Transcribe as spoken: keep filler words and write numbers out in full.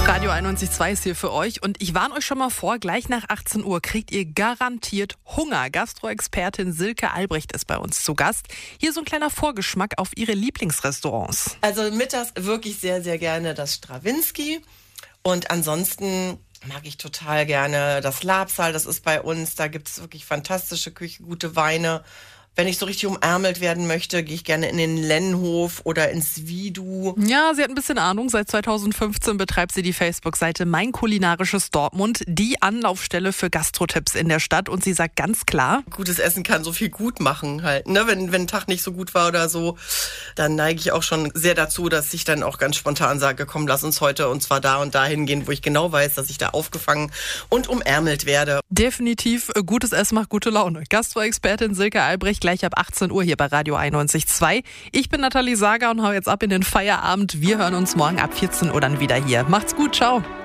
Radio einundneunzig Komma zwei ist hier für euch und ich warne euch schon mal vor, gleich nach achtzehn Uhr kriegt ihr garantiert Hunger. Gastroexpertin Silke Albrecht ist bei uns zu Gast. Hier so ein kleiner Vorgeschmack auf ihre Lieblingsrestaurants. Also mittags wirklich sehr, sehr gerne das Strawinski und ansonsten mag ich total gerne das Labsal, das ist bei uns, da gibt es wirklich fantastische Küche, gute Weine. Wenn ich so richtig umärmelt werden möchte, gehe ich gerne in den Lennhof oder ins Vidu. Ja, sie hat ein bisschen Ahnung. Seit zweitausendfünfzehn betreibt sie die Facebook-Seite Mein kulinarisches Dortmund, die Anlaufstelle für Gastrotipps in der Stadt. Und sie sagt ganz klar: Gutes Essen kann so viel gut machen halt. Ne? Wenn, wenn ein Tag nicht so gut war oder so, dann neige ich auch schon sehr dazu, dass ich dann auch ganz spontan sage, komm, lass uns heute und zwar da und dahin gehen, wo ich genau weiß, dass ich da aufgefangen und umärmelt werde. Definitiv, gutes Essen macht gute Laune. Gastroexpertin Silke Albrecht gleich ab achtzehn Uhr hier bei Radio einundneunzig Komma zwei. Ich bin Nathalie Sager und hau jetzt ab in den Feierabend. Wir hören uns morgen ab vierzehn Uhr dann wieder hier. Macht's gut, ciao.